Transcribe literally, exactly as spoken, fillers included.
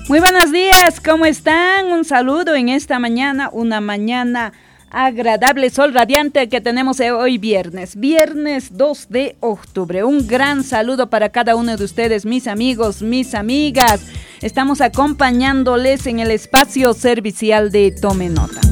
Muy buenos días, ¿cómo están? Un saludo en esta mañana, una mañana agradable, sol radiante que tenemos hoy viernes, viernes dos de octubre. Un gran saludo para cada uno de ustedes, mis amigos, mis amigas. Estamos acompañándoles en el espacio servicial de Tome Nota.